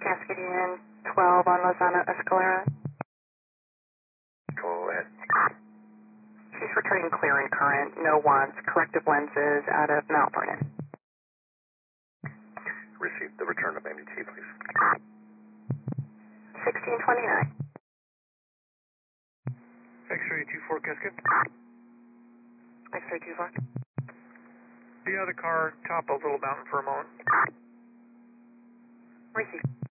Cascadian 12 on Lozano Escalera. Go ahead. She's returning clear and current, no wants, corrective lenses out of Mount Vernon. Receive the return of MUT, please. 1629. X-ray 24 Cascade. X-ray 24. Be out of the car, top of Little Mountain for a moment. Receive.